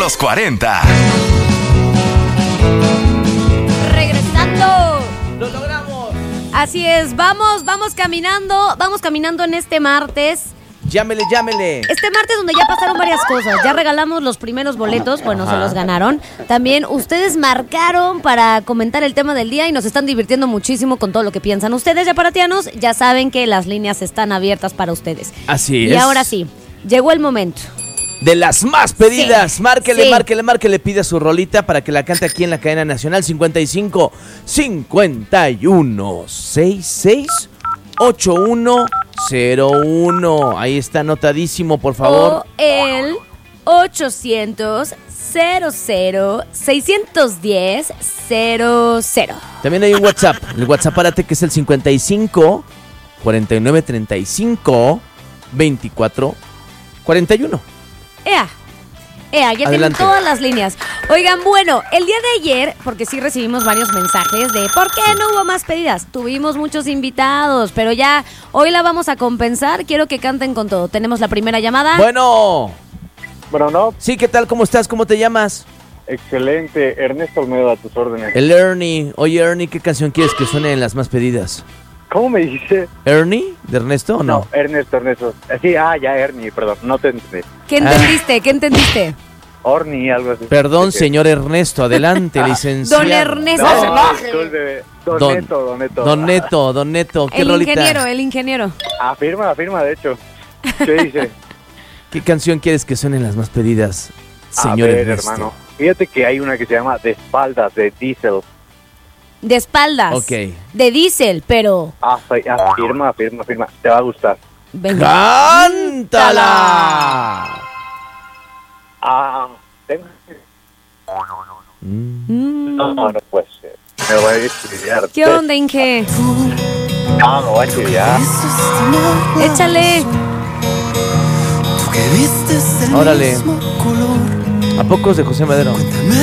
los 40. Regresando. ¡Lo logramos! Así es, vamos caminando en este martes. Llámele. Este martes donde ya pasaron varias cosas. Ya regalamos los primeros boletos, bueno, se los ganaron. También ustedes marcaron para comentar el tema del día y nos están divirtiendo muchísimo con todo lo que piensan. Ustedes, yaparatianos, ya saben que las líneas están abiertas para ustedes. Así es. Y ahora sí, llegó el momento. De las más pedidas. Sí, Márquele, sí. márquele, pide su rolita para que la cante aquí en la cadena nacional. 55 51 66 8101. Ahí está anotadísimo, por favor. O el 800 610 00. También hay un WhatsApp. El WhatsApp párate que es el 55 49 35 24 41. Ya tienen Adelante. todas las líneas. Oigan, bueno, el día de ayer, porque sí recibimos varios mensajes de ¿por qué no hubo más pedidas? Tuvimos muchos invitados, pero ya hoy la vamos a compensar. Quiero que canten con todo. Tenemos la primera llamada. Bueno. Bueno, no, Sí, ¿qué tal? ¿Cómo estás? ¿Cómo te llamas? excelente. Ernesto Olmedo, a tus órdenes. El Ernie. Oye, Ernie, ¿qué canción quieres que suene en las más pedidas? ¿Cómo me dice? ¿Ernie? ¿De Ernesto o no? Ernesto. Sí, ya, Ernie, perdón, no te entendí. ¿Qué entendiste? ¿Qué entendiste? Orni, algo así. Perdón, Sí. señor Ernesto. Adelante, licenciado. Don Ernesto. No, discúlpeme. Don Neto. Don Neto. ¿Qué El rolita? ingeniero. Afirma, de hecho. ¿Qué dice? ¿Qué canción quieres que suene en las más pedidas, señor A ver, Ernesto? hermano. Fíjate que hay una que se llama De Espaldas, de Diesel. De espaldas. Ok. De diésel, pero... Afirma. Te va a gustar. Venga. ¡Cántala! Tengo... Mm. No puede ser. Me voy a estudiar. ¿Qué onda, Inge? No, me voy a estudiar. Échale. Órale. ¿A poco es de José Madero?